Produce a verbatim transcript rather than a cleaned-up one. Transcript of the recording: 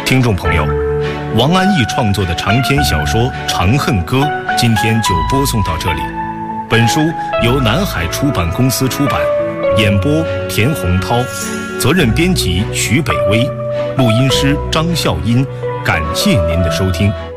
听众朋友，王安忆创作的长篇小说《长恨歌》今天就播送到这里。本书由南海出版公司出版，演播田洪涛，责任编辑徐北威，录音师张笑音。感谢您的收听。